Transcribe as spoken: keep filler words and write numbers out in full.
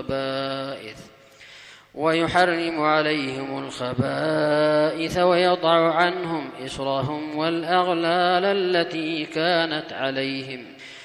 الخبائث ويحرم عليهم الخبائث ويضع عنهم إصرهم والأغلال التي كانت عليهم